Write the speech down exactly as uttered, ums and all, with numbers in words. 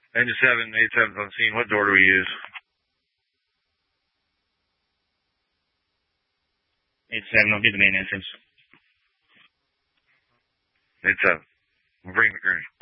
Engine seven, eight seven's on scene. What door do we use? eight seven, I'll be the main entrance. eight seven. We'll bring the gurney.